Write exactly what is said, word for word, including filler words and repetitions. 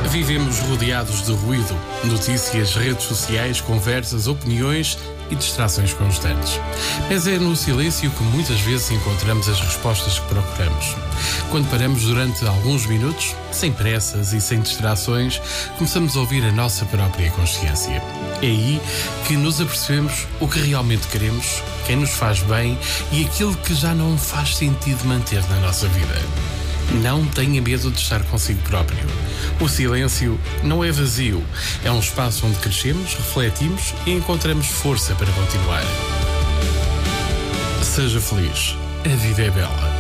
Vivemos rodeados de ruído, notícias, redes sociais, conversas, opiniões e distrações constantes. Mas é no silêncio que muitas vezes encontramos as respostas que procuramos. Quando paramos durante alguns minutos, sem pressas e sem distrações, começamos a ouvir a nossa própria consciência. É aí que nos apercebemos o que realmente queremos, quem nos faz bem e aquilo que já não faz sentido manter na nossa vida. Não tenha medo de estar consigo próprio. O silêncio não é vazio. É um espaço onde crescemos, refletimos e encontramos força para continuar. Seja feliz. A vida é bela.